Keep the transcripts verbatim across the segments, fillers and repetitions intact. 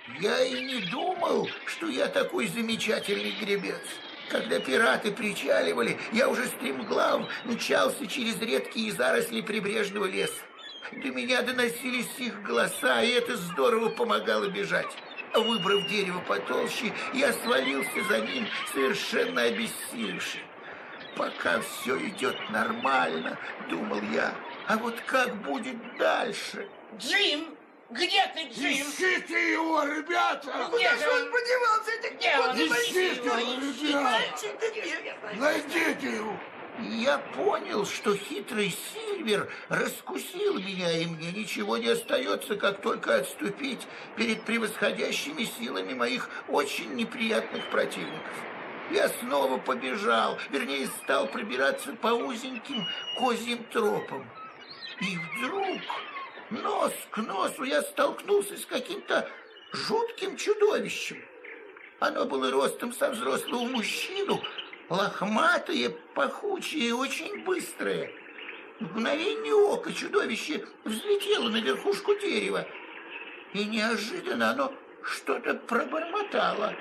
Я и не думал, что я такой замечательный гребец. Когда пираты причаливали, я уже стремглав мчался через редкие заросли прибрежного леса. До меня доносились их голоса, и это здорово помогало бежать. Выбрав дерево потолще, я свалился за ним, совершенно обессилевший. Пока все идет нормально, думал я, а вот как будет дальше? Джим! Где ты, Джим? Ищите его, ребята! Где же он? Подевался? Где он? Ищите его, ребята! Найдите его! Я понял, что хитрый Сильвер раскусил меня, и мне ничего не остается, как только отступить перед превосходящими силами моих очень неприятных противников. Я снова побежал, вернее, стал пробираться по узеньким козьим тропам. И вдруг, нос к носу, я столкнулся с каким-то жутким чудовищем. Оно было ростом со взрослого мужчину, лохматое, пахучее и очень быстрое. В мгновение ока чудовище взлетело на верхушку дерева, и неожиданно оно что-то пробормотало.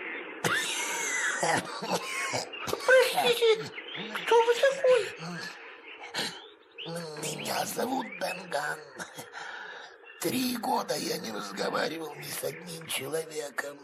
Простите, кто вы такой? Меня зовут Бенган. Три года я не разговаривал ни с одним человеком.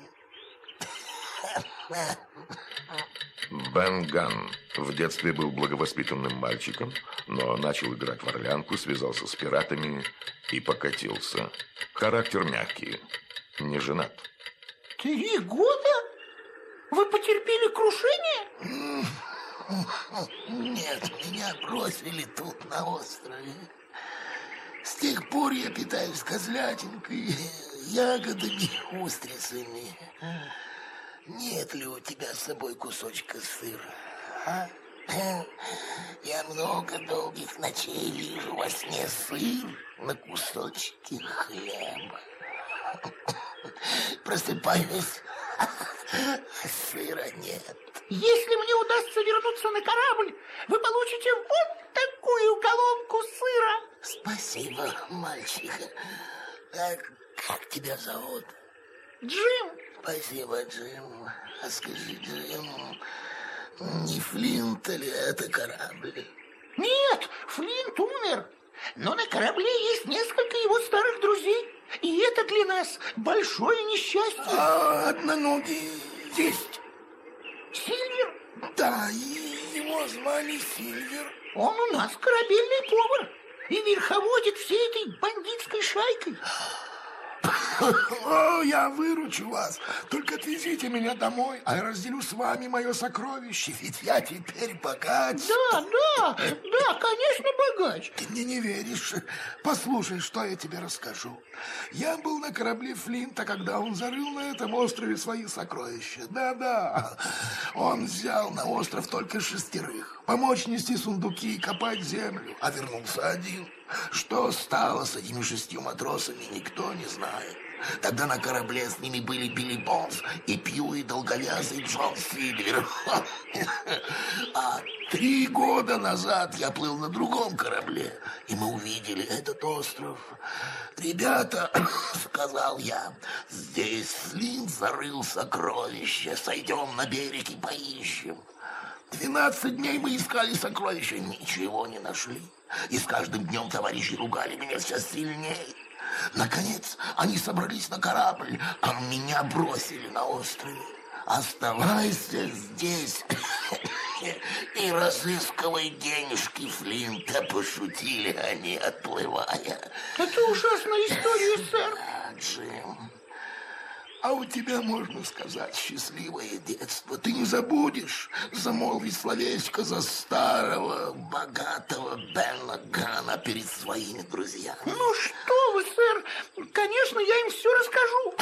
Бенган в детстве был благовоспитанным мальчиком, но начал играть в орлянку, связался с пиратами и покатился. Характер мягкий, не женат. Три года? Вы потерпели крушение? Нет, меня бросили тут, на острове. С тех пор я питаюсь козлятинкой, ягодами, устрицами. Нет ли у тебя с собой кусочка сыра, а? Я много долгих ночей вижу во сне сыр на кусочке хлеба. Просыпаюсь, сыра нет. Если мне удастся вернуться на корабль, вы получите вот такую колонку сыра. Спасибо, мальчик. А как тебя зовут? Джим. Спасибо, Джим. А скажи, Джим, не Флинт ли это корабль? Нет, Флинт умер. Но на корабле есть несколько его старых друзей. И это для нас большое несчастье. А одноногий есть? Сильвер? Да, и его звали Сильвер. Он у нас корабельный повар и верховодит всей этой бандитской шайкой. О, я выручу вас. Только отвезите меня домой, а я разделю с вами мое сокровище, ведь я теперь богач. Да, да, да, конечно, богач. Ты мне не веришь? Послушай, что я тебе расскажу. Я был на корабле Флинта, когда он зарыл на этом острове свои сокровища. Да-да, он взял на остров только шестерых. Помочь нести сундуки и копать землю, а вернулся один. Что стало с этими шестью матросами, никто не знает. Тогда на корабле с ними были Билли Бонс и Пью, долговязый Джон Сильвер. А три года назад я плыл на другом корабле, и мы увидели этот остров. «Ребята, — сказал я, — здесь Флинт зарыл сокровища. Сойдем на берег и поищем». Двенадцать дней мы искали сокровища, ничего не нашли. И с каждым днем товарищи ругали меня все сильнее. Наконец, они собрались на корабль, а меня бросили на острове. Оставайся здесь и разыскивай денежки Флинта, пошутили они, отплывая. Это ужасная история, сэр. Джим, а у тебя, можно сказать, счастливое детство. Ты не забудешь замолвить словечко за старого, богатого Бенгана перед своими друзьями. Ну что вы, сэр, конечно, я им все расскажу.